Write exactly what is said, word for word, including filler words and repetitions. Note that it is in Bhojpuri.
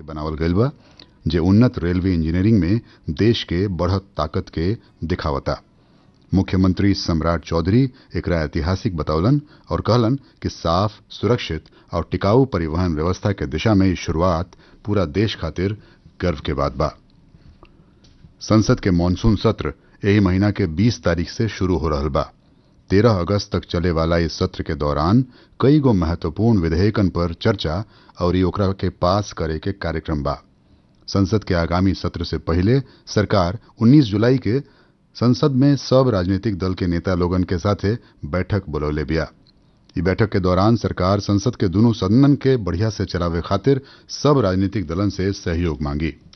बनावल गईल बा जे उन्नत रेलवे इंजीनियरिंग में देश के बढ़त ताकत के दिखावता। मुख्यमंत्री सम्राट चौधरी एकरा ऐतिहासिक बतौलन और कहलन कि साफ, सुरक्षित और टिकाऊ परिवहन व्यवस्था के दिशा में शुरुआत पूरा देश खातिर गर्व के बात बा। संसद के मानसून सत्र यही महीना के बीस तारीख से शुरू हो रहल बा। तेरह अगस्त तक चले वाला इस सत्र के दौरान कई गो महत्वपूर्ण विधेयकन पर चर्चा और ओकरा के पास करे के कार्यक्रम बा। संसद के आगामी सत्र से पहले सरकार उन्नीस जुलाई के संसद में सब राजनीतिक दल के नेता लोगन के साथे बैठक बुलौले बिया। ई बैठक के दौरान सरकार संसद के दोनों सदनन के बढ़िया से चलावे खातिर सब राजनीतिक दलन से सहयोग मांगी।